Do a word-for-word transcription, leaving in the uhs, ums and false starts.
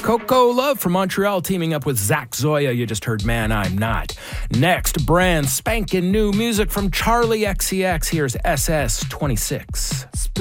Coco Love from Montreal teaming up with Zach Zoya. You just heard Man I'm Not. Next, brand spanking new music from Charlie X C X. Here's S S twenty-six.